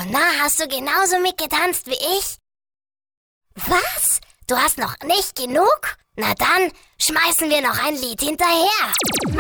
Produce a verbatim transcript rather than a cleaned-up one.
na, hast du genauso mitgetanzt wie ich? Was? Du hast noch nicht genug? Na dann, schmeißen wir noch ein Lied hinterher.